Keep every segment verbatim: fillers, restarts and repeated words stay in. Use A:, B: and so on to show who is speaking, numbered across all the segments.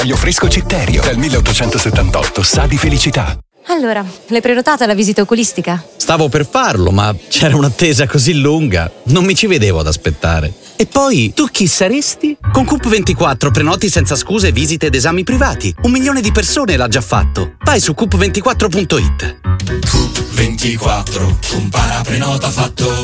A: Aglio fresco Citterio, dal milleottocentosettantotto sa di felicità.
B: Allora, l'hai prenotata la visita oculistica?
C: Stavo per farlo, ma c'era un'attesa così lunga, non mi ci vedevo ad aspettare. E poi, tu chi saresti? Con Coop ventiquattro prenoti senza scuse visite ed esami privati. Un milione di persone l'ha già fatto. Vai su coop ventiquattro punto it.
D: Coop ventiquattro, un paraprenota fatto.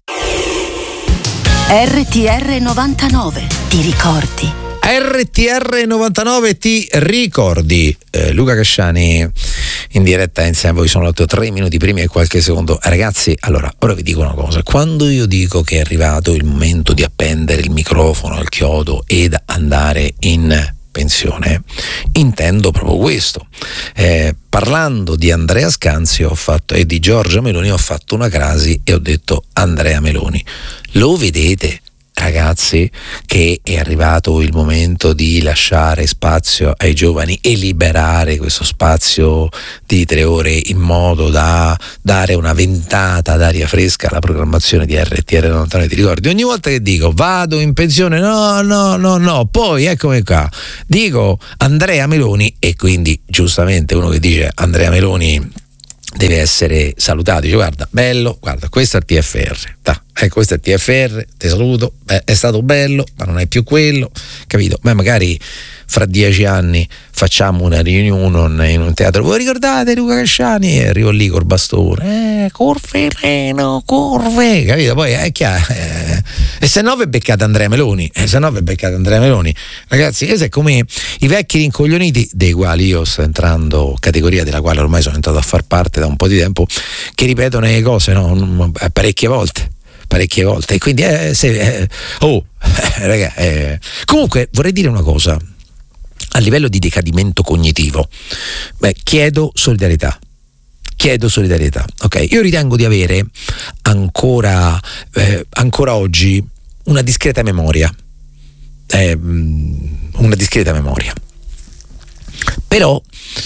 E: R T R novantanove, ti ricordi?
F: R T R novantanove ti ricordi. eh, Luca Casciani in diretta insieme a voi, sono otto tre minuti primi e qualche secondo. Ragazzi, allora, ora vi dico una cosa: quando io dico che è arrivato il momento di appendere il microfono al chiodo ed andare in pensione, intendo proprio questo. eh, parlando di Andrea Scanzi ho fatto, e di Giorgia Meloni, ho fatto una crasi e ho detto Andrea Meloni. Lo vedete, ragazzi, che è arrivato il momento di lasciare spazio ai giovani e liberare questo spazio di tre ore in modo da dare una ventata d'aria fresca alla programmazione di R T R novantanove. Ti ricordi? Ogni volta che dico vado in pensione, no, no, no, no, poi eccomi qua, dico Andrea Meloni, e quindi giustamente uno che dice Andrea Meloni deve essere salutato, dice guarda, bello, guarda, questo è il T F R, ta, ecco, questo è il T F R, ti saluto, beh, è stato bello, ma non è più quello, capito? Ma magari fra dieci anni facciamo una riunione in un teatro, voi ricordate Luca Casciani? E arrivo lì col bastone, eh, curve Leno, curve, capito? Poi è chiaro, eh, e se no vi beccate Andrea Meloni, e se no vi beccate Andrea Meloni, ragazzi. Questo è come i vecchi rincoglioniti, dei quali io sto entrando, categoria della quale ormai sono entrato a far parte da un po' di tempo, che ripetono le cose, no, parecchie volte parecchie volte e quindi eh, se, eh, oh eh, raga, eh. Comunque vorrei dire una cosa a livello di decadimento cognitivo. Beh, chiedo solidarietà chiedo solidarietà ok, io ritengo di avere ancora eh, ancora oggi una discreta memoria eh, una discreta memoria però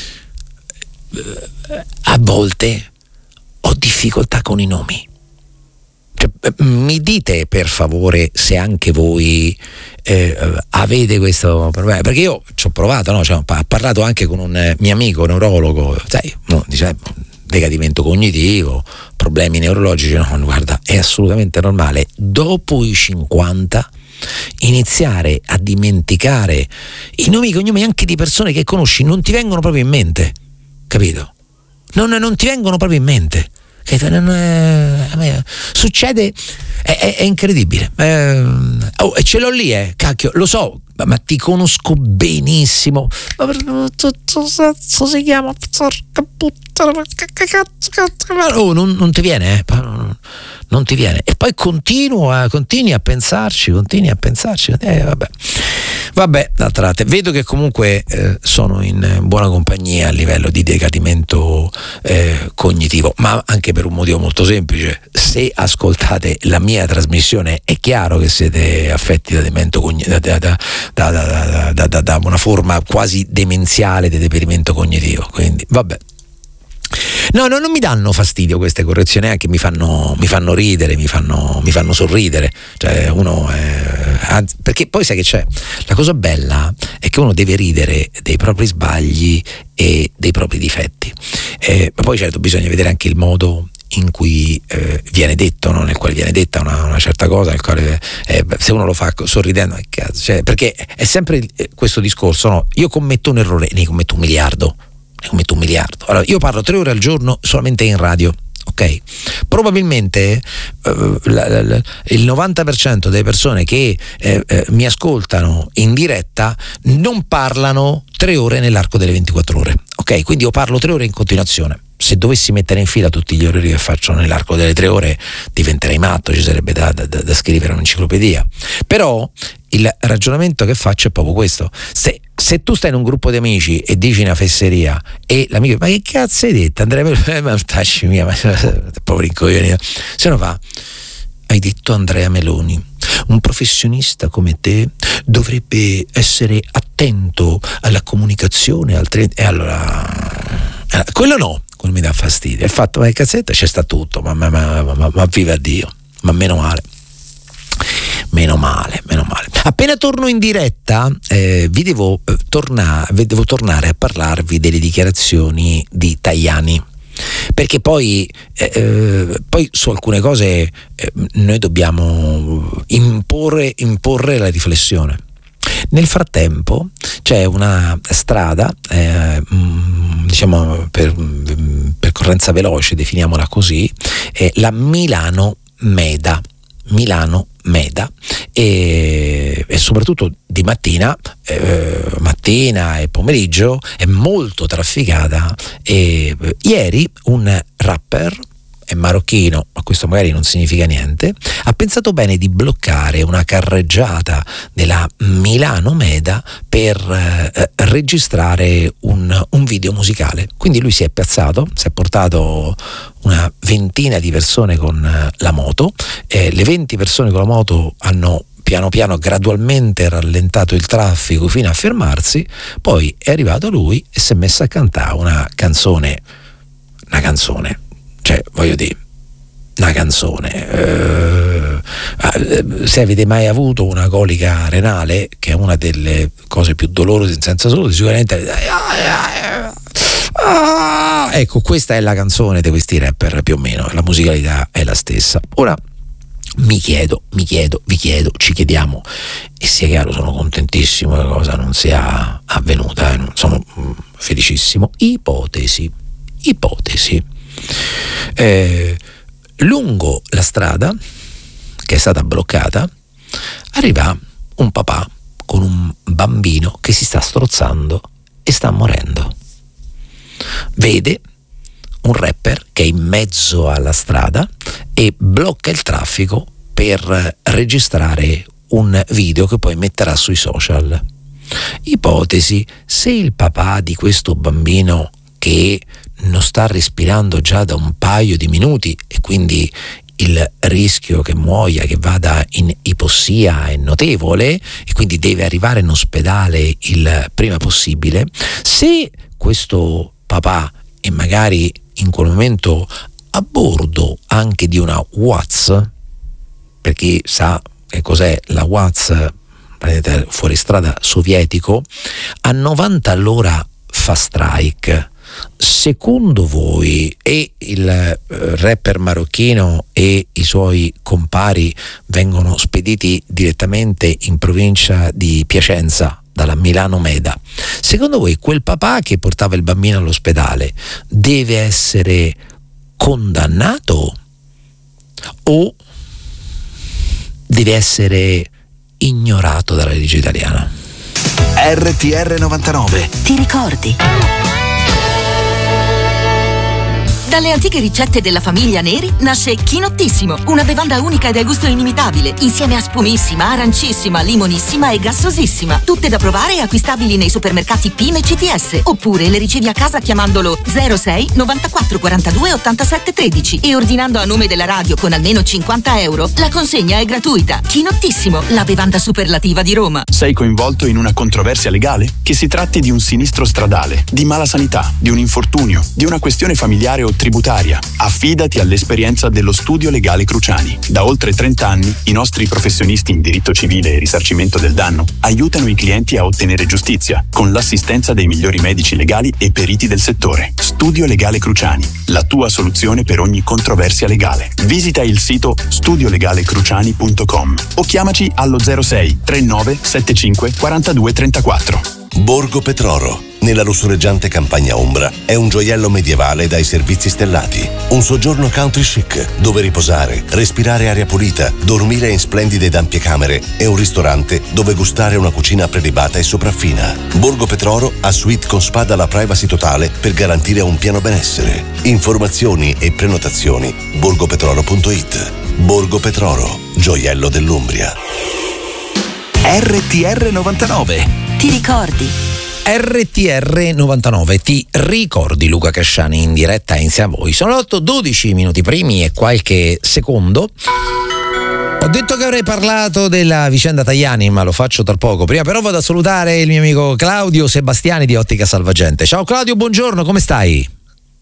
F: eh, a volte ho difficoltà con i nomi. Cioè, mi dite per favore se anche voi eh, avete questo problema, perché io ci ho provato, no? Cioè, ho parlato anche con un mio amico neurologo, sai, no, dice decadimento cognitivo, problemi neurologici, no, guarda, è assolutamente normale dopo i cinquanta iniziare a dimenticare i nomi e cognomi anche di persone che conosci, non ti vengono proprio in mente, capito? Non, non ti vengono proprio in mente. Non è, a me succede, è, è, è incredibile. Eh, oh, e ce l'ho lì, eh, cacchio, lo so, ma, ma ti conosco benissimo. Ma per tutto cazzo si chiama? Porca puttana, oh, non, non ti viene, eh? Non, non ti viene. E poi continuo a, continui a pensarci, continui a pensarci. Eh, vabbè. Vabbè, d'altra parte, vedo che comunque eh, sono in buona compagnia a livello di decadimento eh, cognitivo, ma anche per un motivo molto semplice: se ascoltate la mia trasmissione è chiaro che siete affetti da demento cognitivo, da, da, da, da, da, da, da una forma quasi demenziale di deperimento cognitivo, quindi vabbè. No, no, non mi danno fastidio queste correzioni, anche mi fanno, mi fanno ridere, mi fanno, mi fanno sorridere. Cioè uno eh, anzi, perché poi sai che c'è? La cosa bella è che uno deve ridere dei propri sbagli e dei propri difetti. Eh, ma poi certo bisogna vedere anche il modo in cui eh, viene detto, no? Nel quale viene detta una, una certa cosa, nel quale eh, se uno lo fa sorridendo, cazzo, cioè, perché è sempre questo discorso, no? Io commetto un errore, ne commetto un miliardo. Ne commetto un miliardo. Allora, io parlo tre ore al giorno solamente in radio, ok? Probabilmente eh, la, la, la, il novanta per cento delle persone che eh, eh, mi ascoltano in diretta non parlano tre ore nell'arco delle ventiquattro ore, ok? Quindi io parlo tre ore in continuazione. Se dovessi mettere in fila tutti gli orari che faccio nell'arco delle tre ore diventerei matto, ci sarebbe da, da, da scrivere un'enciclopedia. Però il ragionamento che faccio è proprio questo: se, se tu stai in un gruppo di amici e dici una fesseria e l'amico, ma che cazzo hai detto Andrea? Eh, ma tacci mia, ma proprio rincoglionito. Se no fa, hai detto Andrea Meloni, un professionista come te dovrebbe essere attento alla comunicazione, al tre... e allora eh, quello no, quello mi dà fastidio. Il fatto, ma che cazzetta, c'è sta tutto, ma, ma, ma, ma, ma viva Dio, ma meno male. Meno male, meno male. Appena torno in diretta eh, vi devo, eh, torna- devo tornare a parlarvi delle dichiarazioni di Tajani, perché poi, eh, poi su alcune cose eh, noi dobbiamo imporre, imporre la riflessione. Nel frattempo c'è una strada, eh, diciamo per percorrenza veloce, definiamola così, eh, la Milano-Meda. Milano-Meda e, e soprattutto di mattina, eh, mattina e pomeriggio è molto trafficata. E ieri un rapper, è marocchino, ma questo magari non significa niente, ha pensato bene di bloccare una carreggiata della Milano-Meda per eh, registrare un, un video musicale. Quindi lui si è piazzato, si è portato una ventina di persone con eh, la moto, eh, le venti persone con la moto hanno piano piano gradualmente rallentato il traffico fino a fermarsi, poi è arrivato lui e si è messo a cantare una canzone, una canzone cioè voglio dire una canzone eh, se avete mai avuto una colica renale, che è una delle cose più dolorose senza salute, sicuramente ah, ecco, questa è la canzone di questi rapper, più o meno la musicalità è la stessa. Ora mi chiedo, mi chiedo, vi chiedo, ci chiediamo, e sia chiaro, sono contentissimo che la cosa non sia avvenuta, eh, sono mm, felicissimo. Ipotesi, ipotesi. Eh, lungo la strada che è stata bloccata arriva un papà con un bambino che si sta strozzando e sta morendo. Vede un rapper che è in mezzo alla strada e blocca il traffico per registrare un video che poi metterà sui social. Ipotesi: se il papà di questo bambino, che non sta respirando già da un paio di minuti e quindi il rischio che muoia, che vada in ipossia è notevole e quindi deve arrivare in ospedale il prima possibile, se questo papà è magari in quel momento a bordo anche di una Watts, perché sa che cos'è la Watts, fuoristrada sovietico, a novanta all'ora fa strike, secondo voi, e il eh, rapper marocchino e i suoi compari vengono spediti direttamente in provincia di Piacenza dalla Milano-Meda, secondo voi quel papà che portava il bambino all'ospedale deve essere condannato o deve essere ignorato dalla legge italiana?
A: R T R novantanove.
E: Ti ricordi?
G: Dalle antiche ricette della famiglia Neri nasce Chinottissimo, una bevanda unica e dal gusto inimitabile, insieme a spumissima, arancissima, limonissima e gassosissima. Tutte da provare e acquistabili nei supermercati P I M e C T S, oppure le ricevi a casa chiamandolo zero sei novantaquattro quarantadue ottantasette tredici e ordinando a nome della radio con almeno cinquanta euro. La consegna è gratuita. Chinottissimo, la bevanda superlativa di Roma.
H: Sei coinvolto in una controversia legale? Che si tratti di un sinistro stradale, di mala sanità, di un infortunio, di una questione familiare o tributaria. Affidati all'esperienza dello Studio Legale Cruciani. Da oltre trenta anni i nostri professionisti in diritto civile e risarcimento del danno aiutano i clienti a ottenere giustizia con l'assistenza dei migliori medici legali e periti del settore. Studio Legale Cruciani, la tua soluzione per ogni controversia legale. Visita il sito studio legale cruciani punto com o chiamaci allo zero sei trentanove settantacinque quarantadue trentaquattro.
I: Borgo Petroro, nella lussureggiante campagna ombra, è un gioiello medievale dai servizi stellati. Un soggiorno country chic, dove riposare, respirare aria pulita, dormire in splendide ed ampie camere e un ristorante dove gustare una cucina prelibata e sopraffina. Borgo Petroro ha suite con spa dalla privacy totale per garantire un pieno benessere. Informazioni e prenotazioni borgopetroro punto it. Borgo Petroro, gioiello dell'Umbria.
A: R T R novantanove.
E: Ti ricordi?
F: R T R novantanove, ti ricordi? Luca Casciani in diretta insieme a voi. Sono le otto e dodici minuti primi e qualche secondo. Ho detto che avrei parlato della vicenda Tajani, ma lo faccio tra poco. Prima però vado a salutare il mio amico Claudio Sebastiani di Ottica Salvagente. Ciao Claudio, buongiorno, come stai?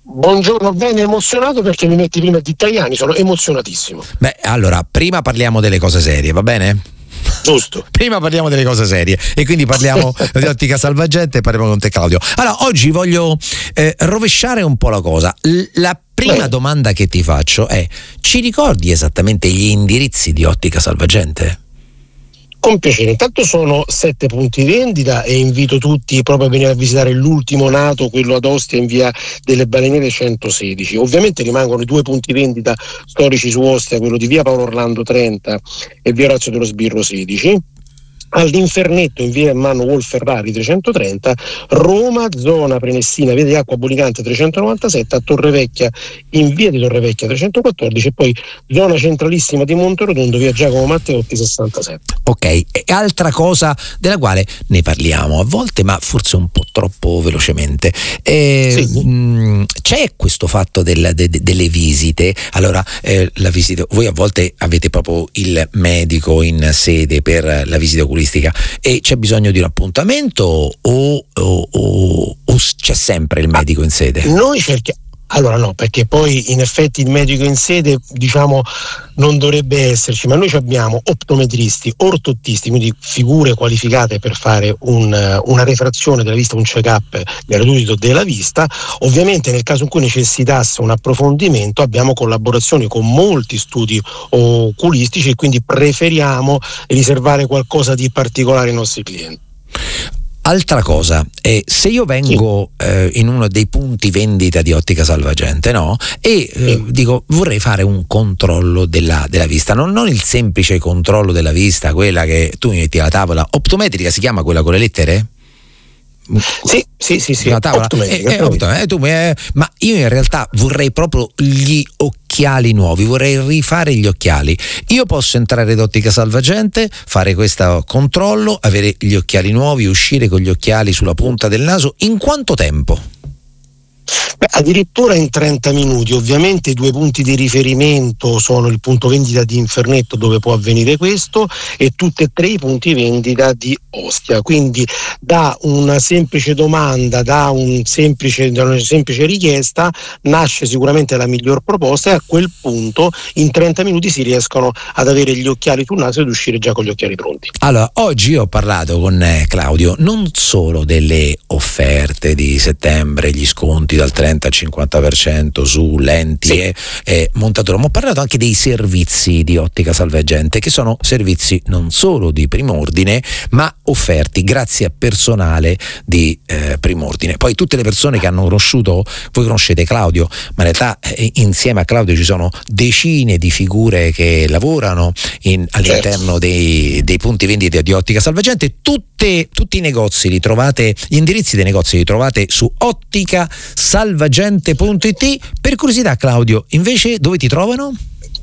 J: Buongiorno, bene emozionato perché mi metti prima di italiani, sono emozionatissimo.
F: Beh, allora, prima parliamo delle cose serie, va bene?
J: Giusto.
F: Prima parliamo delle cose serie e quindi parliamo di Ottica Salvagente e parliamo con te, Claudio. Allora, oggi voglio eh, rovesciare un po' la cosa. L- la prima Beh. domanda che ti faccio è: ci ricordi esattamente gli indirizzi di Ottica Salvagente?
J: Con piacere, intanto sono sette punti vendita e invito tutti proprio a venire a visitare l'ultimo nato, quello ad Ostia in via delle Baleniere centosedici. Ovviamente rimangono i due punti vendita storici su Ostia, quello di via Paolo Orlando trenta e via Orazio dello Sbirro sedici. All'Infernetto in via Ermanno Wolferrari trecentotrenta, Roma, zona Prenestina, via di Acqua Bolicante trecentonovantasette, a Torrevecchia in via di Torrevecchia trecentoquattordici e poi zona centralissima di Monterotondo, via Giacomo Matteotti sessantasette.
F: Ok, e altra cosa della quale ne parliamo a volte, ma forse un po' troppo velocemente. Eh, sì. mh, c'è questo fatto del, de, de, delle visite. Allora, eh, la visita, voi a volte avete proprio il medico in sede per la visita oculistica e c'è bisogno di un appuntamento o, o, o, o c'è sempre il medico in sede?
J: Noi cerchiamo. Allora no, perché poi in effetti il medico in sede diciamo non dovrebbe esserci, ma noi abbiamo optometristi, ortottisti, quindi figure qualificate per fare un, una refrazione della vista, un check-up gratuito della vista. Ovviamente nel caso in cui necessitasse un approfondimento abbiamo collaborazioni con molti studi oculistici e quindi preferiamo riservare qualcosa di particolare ai nostri clienti.
F: Altra cosa, eh, se io vengo sì. eh, in uno dei punti vendita di Ottica Salvagente, no? E eh, sì. dico vorrei fare un controllo della, della vista, non, non il semplice controllo della vista, quella che tu mi metti alla tavola optometrica, si chiama quella con le lettere?
J: Sì, sì, sì, sì.
F: La tavola. Eh, eh, optometrica, eh, tu, eh, ma io in realtà vorrei proprio gli occhiali nuovi, vorrei rifare gli occhiali. Io posso entrare ad Ottica Salvagente, fare questo controllo, avere gli occhiali nuovi, uscire con gli occhiali sulla punta del naso in quanto tempo?
J: Beh, addirittura in trenta minuti. Ovviamente i due punti di riferimento sono il punto vendita di Infernetto, dove può avvenire questo, e tutti e tre i punti vendita di Ostia. Quindi da una semplice domanda, da, un semplice, da una semplice richiesta nasce sicuramente la miglior proposta, e a quel punto in trenta minuti si riescono ad avere gli occhiali sul naso ed uscire già con gli occhiali pronti.
F: Allora, oggi ho parlato con Claudio non solo delle offerte di settembre, gli sconti dal trenta al cinquanta per cento su lenti sì. e, e montatura, ma ho parlato anche dei servizi di Ottica Salvagente, che sono servizi non solo di prim'ordine ma offerti grazie a personale di eh, prim'ordine. Poi tutte le persone che hanno conosciuto, voi conoscete Claudio, ma in realtà eh, insieme a Claudio ci sono decine di figure che lavorano in, all'interno dei, dei punti vendita di Ottica Salvagente. Tutte, tutti i negozi li trovate, gli indirizzi dei negozi li trovate su ottica salvagente punto it. Per curiosità, Claudio, invece dove ti trovano?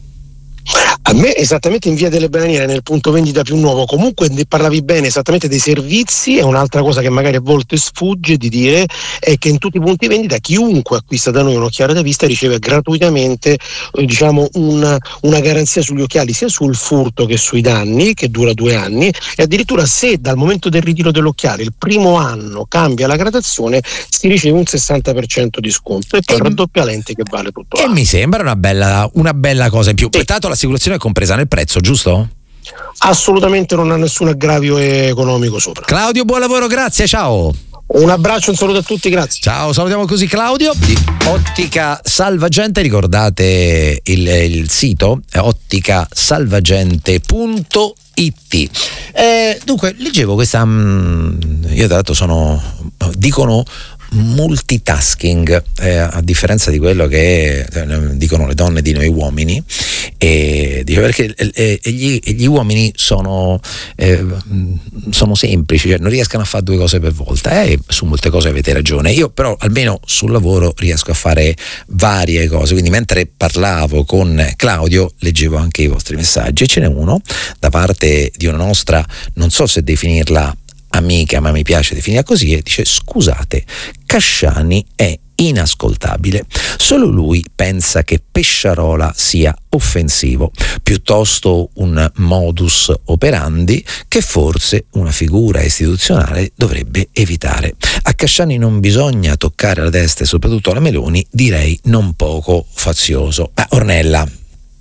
J: A me esattamente in via delle Baleniere, nel punto vendita più nuovo. Comunque ne parlavi bene esattamente dei servizi, e un'altra cosa che magari a volte sfugge di dire è che in tutti i punti vendita chiunque acquista da noi un occhiale da vista riceve gratuitamente eh, diciamo una, una garanzia sugli occhiali, sia sul furto che sui danni, che dura due anni, e addirittura se dal momento del ritiro dell'occhiale il primo anno cambia la gradazione si riceve un sessanta per cento di sconto, e poi raddoppia lente che vale tutto.
F: E mi sembra una bella, una bella cosa in più. Sì. Pertanto l'assicurazione è compresa nel prezzo, giusto?
J: Assolutamente, non ha nessun aggravio economico sopra.
F: Claudio, buon lavoro, grazie, ciao.
J: Un abbraccio, un saluto a tutti, grazie.
F: Ciao, salutiamo così Claudio di Ottica Salvagente. Ricordate il, il sito ottica salvagente punto it. Eh, dunque, leggevo questa mh, io tra l'altro sono dicono multitasking, eh, a differenza di quello che eh, dicono le donne di noi uomini, e dice perché eh, gli, gli uomini sono eh, sono semplici, cioè non riescono a fare due cose per volta, e eh, su molte cose avete ragione. Io però almeno sul lavoro riesco a fare varie cose, quindi mentre parlavo con Claudio leggevo anche i vostri messaggi, e ce n'è uno da parte di una nostra, non so se definirla amica, ma mi piace definirla così, e dice: scusate, Casciani è inascoltabile. Solo lui pensa che Pesciarola sia offensivo, piuttosto un modus operandi che forse una figura istituzionale dovrebbe evitare. A Casciani non bisogna toccare la testa e soprattutto la Meloni, direi non poco fazioso. Ah, Ornella,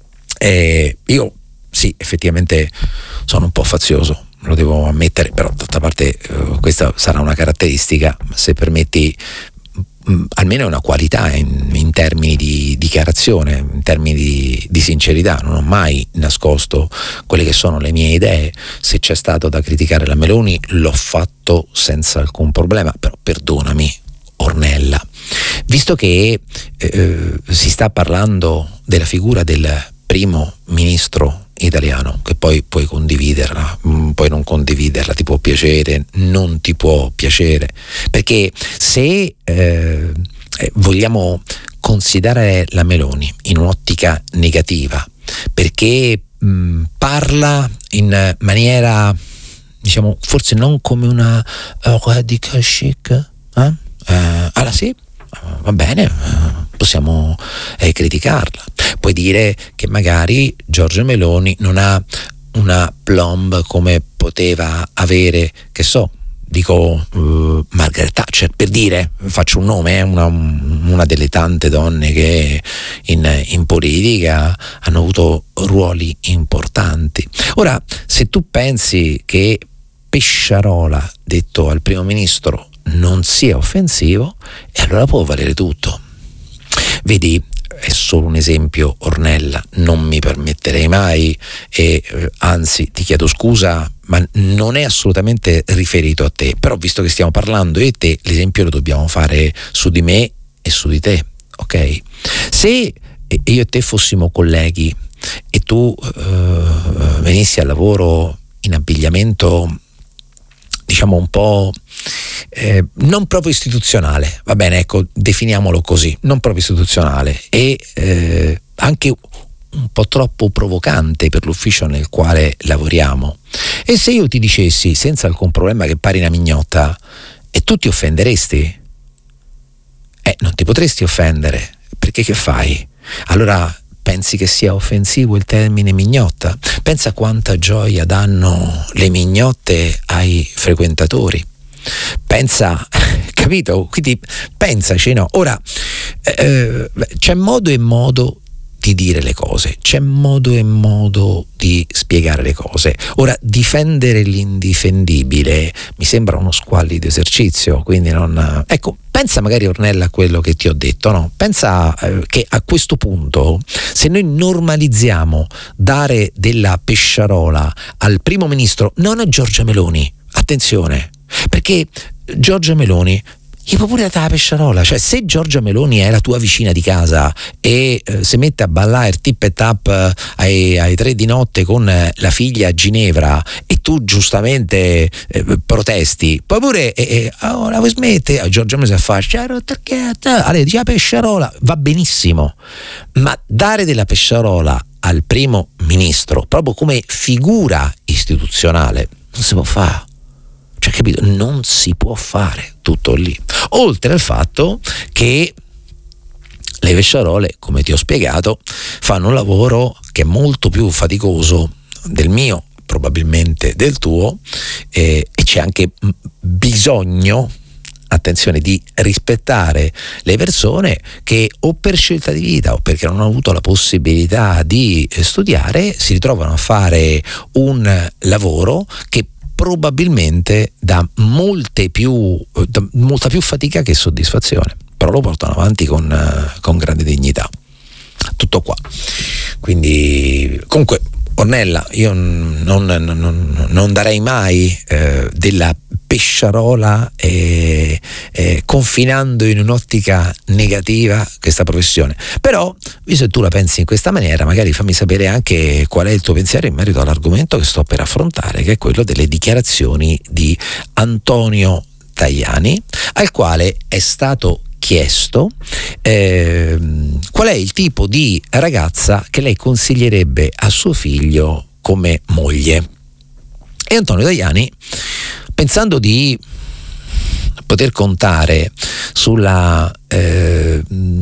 F: eh, io sì, effettivamente sono un po' fazioso, lo devo ammettere, però d'altra parte eh, questa sarà una caratteristica, se permetti mh, almeno è una qualità in, in termini di dichiarazione, in termini di, di sincerità. Non ho mai nascosto quelle che sono le mie idee. Se c'è stato da criticare la Meloni l'ho fatto senza alcun problema, però perdonami Ornella, visto che eh, si sta parlando della figura del primo ministro italiano, che poi puoi condividerla, puoi non condividerla, ti può piacere, non ti può piacere, perché se eh, vogliamo considerare la Meloni in un'ottica negativa, perché mh, parla in maniera, diciamo, forse non come una uh, radical chic, eh? uh, allora sì, va bene, uh, possiamo eh, criticarla. Puoi dire che magari Giorgia Meloni non ha una plomb come poteva avere, che so, dico uh, Margaret Thatcher, per dire, faccio un nome, eh, una, una delle tante donne che in, in politica hanno avuto ruoli importanti. Ora, se tu pensi che Pesciarola, detto al primo ministro, non sia offensivo, e allora può valere tutto. Vedi, è solo un esempio, Ornella, non mi permetterei mai, e eh, anzi ti chiedo scusa, ma non è assolutamente riferito a te, però visto che stiamo parlando io e te, l'esempio lo dobbiamo fare su di me e su di te, ok? Se io e te fossimo colleghi e tu eh, venissi al lavoro in abbigliamento, diciamo un po' eh, non proprio istituzionale, va bene, ecco, definiamolo così, non proprio istituzionale, e eh, anche un po' troppo provocante per l'ufficio nel quale lavoriamo, e se io ti dicessi senza alcun problema che pari una mignotta, e tu ti offenderesti? Eh, non ti potresti offendere, perché che fai? Allora pensi che sia offensivo il termine mignotta? Pensa quanta gioia danno le mignotte ai frequentatori. Pensa, capito? Quindi pensaci, no? Ora, eh, c'è modo e modo di dire le cose, c'è modo e modo di spiegare le cose. Ora, difendere l'indifendibile mi sembra uno squallido esercizio, quindi non... Ecco, pensa magari, Ornella, a quello che ti ho detto, no? Pensa eh, che a questo punto, se noi normalizziamo dare della Pesciarola al primo ministro, non a Giorgia Meloni, attenzione, perché Giorgia Meloni gli può pure dare la Pesciarola, cioè se Giorgia Meloni è la tua vicina di casa e eh, si mette a ballare tip e tap eh, ai, ai tre di notte con eh, la figlia a Ginevra e tu giustamente eh, protesti, poi pure eh, eh, oh, la vuoi smettere? Oh, Giorgia Meloni si affaccia, allora dice la Pesciarola, va benissimo, ma dare della Pesciarola al primo ministro proprio come figura istituzionale non si può fare. Cioè, capito? Non si può fare tutto lì. Oltre al fatto che le Pesciarole, come ti ho spiegato, fanno un lavoro che è molto più faticoso del mio, probabilmente del tuo, eh, e c'è anche bisogno, attenzione, di rispettare le persone che o per scelta di vita o perché non hanno avuto la possibilità di studiare si ritrovano a fare un lavoro che probabilmente dà molte più, dà molta più fatica che soddisfazione, però lo portano avanti con, uh, con grande dignità. Tutto qua. Quindi, comunque, Ornella, io non, non, non darei mai eh, della Pesciarola eh, eh, confinando in un'ottica negativa questa professione. Però, visto che tu la pensi in questa maniera, magari fammi sapere anche qual è il tuo pensiero in merito all'argomento che sto per affrontare, che è quello delle dichiarazioni di Antonio Tajani, al quale è stato chiesto eh, qual è il tipo di ragazza che lei consiglierebbe a suo figlio come moglie. E Antonio Tajani, pensando di poter contare sulla eh,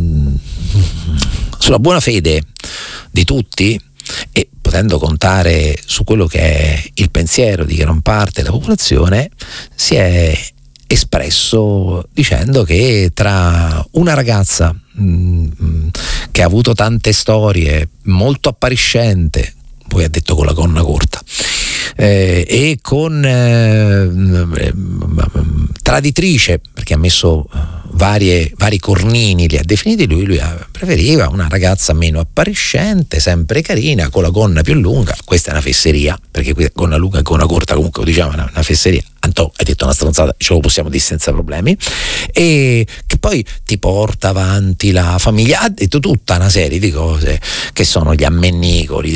F: sulla buona fede di tutti, e potendo contare su quello che è il pensiero di gran parte della popolazione, si è espresso dicendo che tra una ragazza mh, che ha avuto tante storie, molto appariscente, poi ha detto con la gonna corta, eh, e con eh, traditrice, perché ha messo varie, vari cornini, li ha definiti lui, lui preferiva una ragazza meno appariscente, sempre carina, con la gonna più lunga. Questa è una fesseria, perché qui gonna lunga e gonna corta comunque diciamo una, una fesseria. Antò, hai detto una stronzata, ce lo possiamo dire senza problemi, e che poi ti porta avanti la famiglia. Ha detto tutta una serie di cose che sono gli ammennicoli.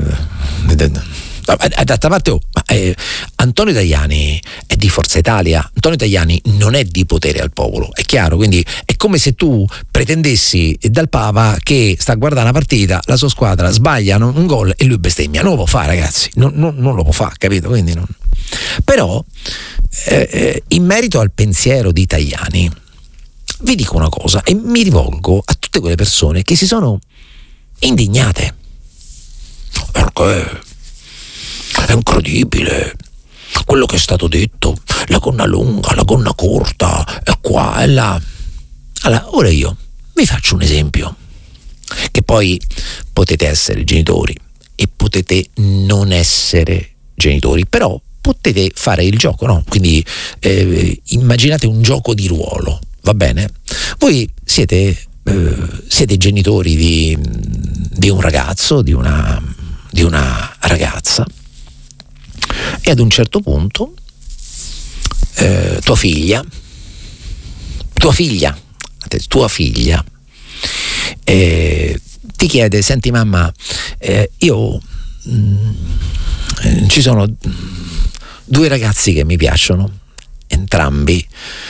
F: D'altra parte, oh, ma, eh, Antonio Tajani è di Forza Italia, Antonio Tajani non è di Potere al Popolo, è chiaro, quindi è come se tu pretendessi dal Papa che sta a guardare una partita, la sua squadra sbaglia un gol e lui bestemmia. Non lo può fare, ragazzi, non, non, non lo può fare, capito? Quindi non. Però eh, in merito al pensiero di Tajani vi dico una cosa, e mi rivolgo a tutte quelle persone che si sono indignate, perché è incredibile quello che è stato detto, la gonna lunga, la gonna corta, e qua e là. Allora, ora io vi faccio un esempio, che poi potete essere genitori e potete non essere genitori, però potete fare il gioco, no? Quindi eh, immaginate un gioco di ruolo, va bene? Voi siete, eh, siete genitori di, di un ragazzo, di una, di una ragazza, e ad un certo punto eh, tua figlia tua figlia tua figlia eh, ti chiede: senti mamma, eh, io mh, ci sono due ragazzi che mi piacciono, entrambi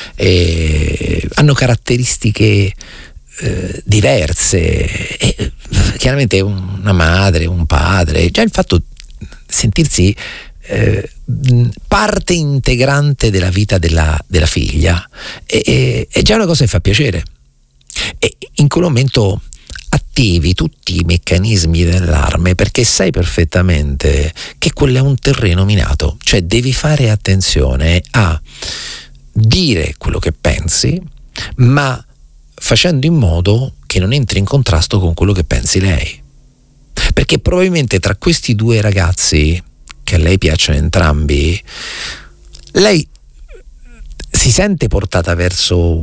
F: eh, hanno caratteristiche eh, diverse, e chiaramente una madre, un padre, già il fatto di sentirsi Eh, parte integrante della vita della, della figlia è, è, è già una cosa che fa piacere, e in quel momento attivi tutti i meccanismi dell'allarme, perché sai perfettamente che quello è un terreno minato, cioè devi fare attenzione a dire quello che pensi, ma facendo in modo che non entri in contrasto con quello che pensi lei, perché probabilmente tra questi due ragazzi che a lei piacciono entrambi, lei si sente portata verso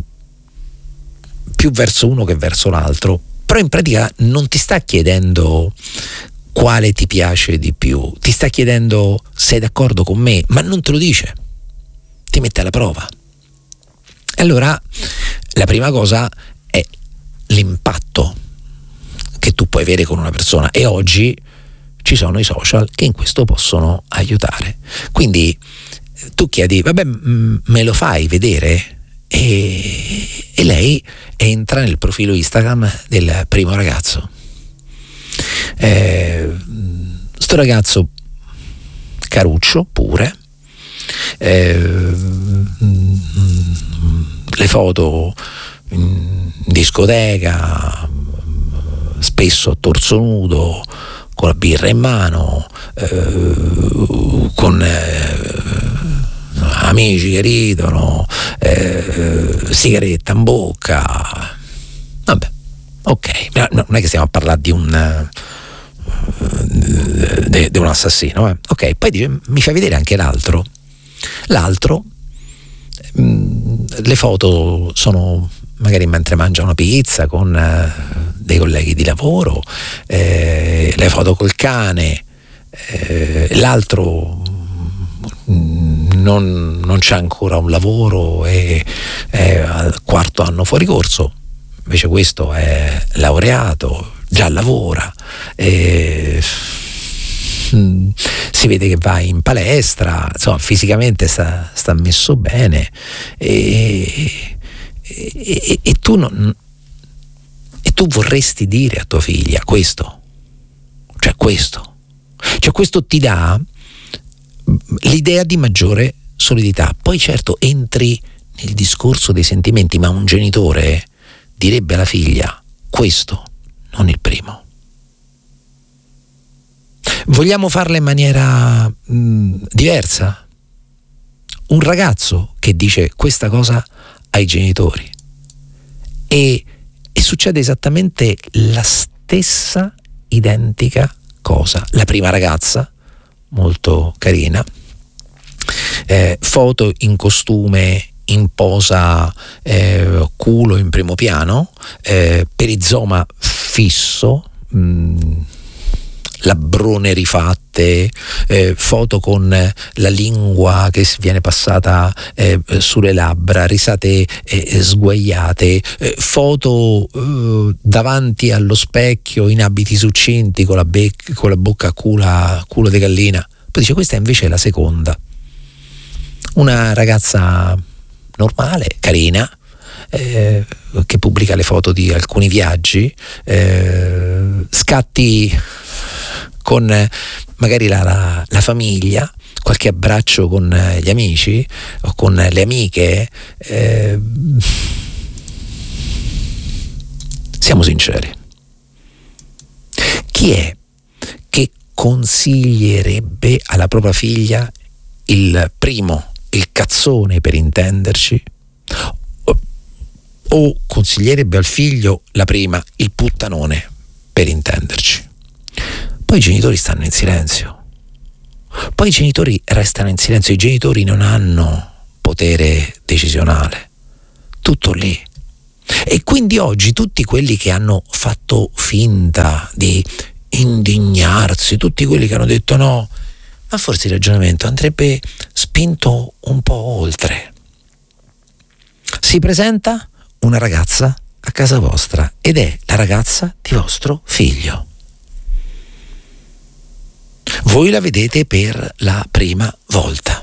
F: più verso uno che verso l'altro, però in pratica non ti sta chiedendo quale ti piace di più, ti sta chiedendo: sei d'accordo con me? Ma non te lo dice, ti mette alla prova. Allora la prima cosa è l'impatto che tu puoi avere con una persona, e oggi ci sono i social che in questo possono aiutare. Quindi tu chiedi: vabbè, m- me lo fai vedere? E, e lei entra nel profilo Instagram del primo ragazzo. Eh, sto ragazzo caruccio pure, eh, le foto in discoteca, spesso a torso nudo, con la birra in mano, eh, con eh, amici che ridono, eh, sigaretta in bocca. Vabbè, ok, non è che stiamo a parlare di un di un assassino, eh. Ok, poi dice, mi fa vedere anche l'altro. L'altro, mh, le foto sono magari mentre mangia una pizza con eh, dei colleghi di lavoro, eh, le foto col cane, eh, l'altro mh, non, non c'ha ancora un lavoro e è al quarto anno fuori corso, invece questo è laureato, già lavora, e, mh, si vede che va in palestra, insomma fisicamente sta, sta messo bene, e E, e, e tu non e tu vorresti dire a tua figlia questo, cioè questo cioè questo ti dà l'idea di maggiore solidità. Poi certo entri il discorso dei sentimenti, ma un genitore direbbe alla figlia questo, non il primo. Vogliamo farla in maniera mh, diversa? Un ragazzo che dice questa cosa ai genitori e, e succede esattamente la stessa identica cosa. La prima ragazza, molto carina, eh, foto in costume, in posa, eh, culo in primo piano, eh, perizoma fisso, mh, labbrone rifatte, eh, foto con la lingua che viene passata eh, sulle labbra, risate eh, sguaiate, eh, foto eh, davanti allo specchio in abiti succinti con la, bec- con la bocca culo, culo di gallina. Poi dice questa invece è la seconda, una ragazza normale, carina, eh, che pubblica le foto di alcuni viaggi, eh, scatti con magari la, la, la famiglia, qualche abbraccio con gli amici o con le amiche. Eh, siamo sinceri. Chi è che consiglierebbe alla propria figlia il primo, il cazzone per intenderci, o, o consiglierebbe al figlio la prima, il puttanone per intenderci? Poi i genitori stanno in silenzio, poi i genitori restano in silenzio, i genitori non hanno potere decisionale, tutto lì. E quindi oggi tutti quelli che hanno fatto finta di indignarsi, tutti quelli che hanno detto no, ma forse il ragionamento andrebbe spinto un po' oltre. Si presenta una ragazza a casa vostra ed è la ragazza di vostro figlio. Voi la vedete per la prima volta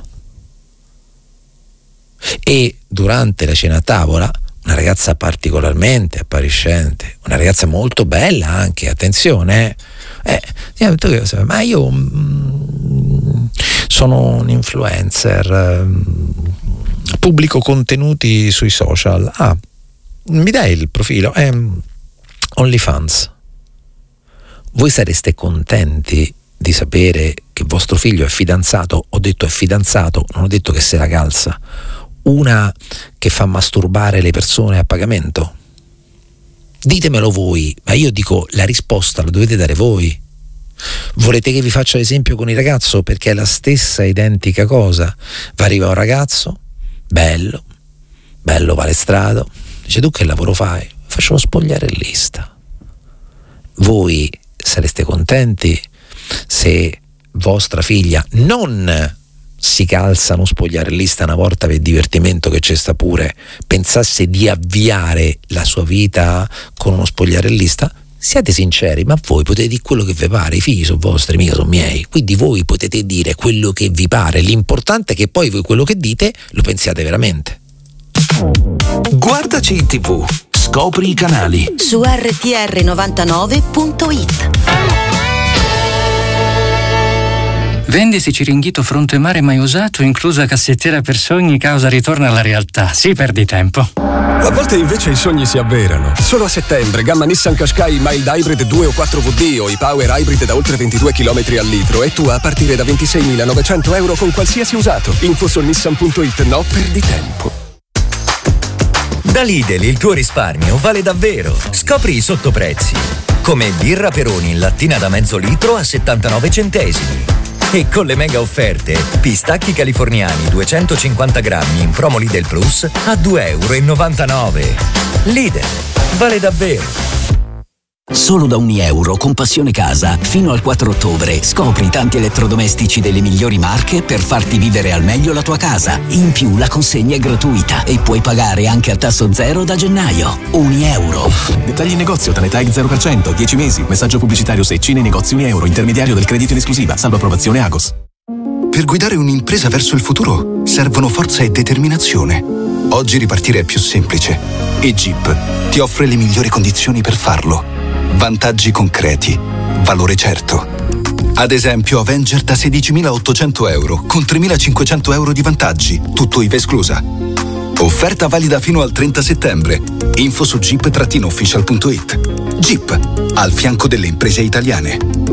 F: e durante la cena a tavola una ragazza particolarmente appariscente, una ragazza molto bella anche, attenzione, eh, eh, ma io mm, sono un influencer, mm, pubblico contenuti sui social. Ah, mi dai il profilo? Eh, OnlyFans. Voi sareste contenti di sapere che vostro figlio è fidanzato? Ho detto è fidanzato, non ho detto che se la calza. Una che fa masturbare le persone a pagamento? Ditemelo voi, ma io dico la risposta la dovete dare voi. Volete che vi faccia l'esempio con il ragazzo? Perché è la stessa identica cosa. Va arriva un ragazzo bello, bello palestrato, dice tu che lavoro fai? Faccio lo spogliarellista. Voi sareste contenti se vostra figlia non si calza uno spogliarellista una volta per divertimento, che c'è sta pure, pensasse di avviare la sua vita con uno spogliarellista? Siate sinceri, ma voi potete dire quello che vi pare, i figli sono vostri, mica sono miei, quindi voi potete dire quello che vi pare, l'importante è che poi voi quello che dite lo pensiate veramente.
A: Guardaci in tv, scopri i canali
E: su erre ti erre novantanove punto it.
K: Vendisi Ciringhito fronte mare mai usato, inclusa cassettiera per sogni, causa ritorno alla realtà. Sì, perdi tempo.
L: A volte invece i sogni si avverano. Solo a settembre, gamma Nissan Qashqai Mild Hybrid due o quattro V D o i Power Hybrid da oltre ventidue chilometri al litro e tu a partire da ventiseimilanovecento euro con qualsiasi usato. Info su nissan punto it, no, perdi tempo.
M: Da Lidl il tuo risparmio vale davvero. Scopri i sottoprezzi. Come birra Peroni in lattina da mezzo litro a settantanove centesimi. E con le mega offerte, pistacchi californiani duecentocinquanta grammi in promo Lidl Plus a due e novantanove euro. Lidl, vale davvero.
N: Solo da un euro con Passione Casa, fino al quattro ottobre, scopri tanti elettrodomestici delle migliori marche per farti vivere al meglio la tua casa. In più la consegna è gratuita e puoi pagare anche a tasso zero da gennaio. Un euro.
O: Dettagli in negozio, Tanetag zero per cento, dieci mesi, messaggio pubblicitario Secci nei negozi un euro, intermediario del credito in esclusiva, salvo approvazione Agos.
P: Per guidare un'impresa verso il futuro servono forza e determinazione. Oggi ripartire è più semplice e Jeep ti offre le migliori condizioni per farlo. Vantaggi concreti, valore certo. Ad esempio Avenger da sedicimilaottocento euro con tremilacinquecento euro di vantaggi, tutto I V A esclusa. Offerta valida fino al trenta settembre. Info su jeep official punto it. Jeep, al fianco delle imprese italiane.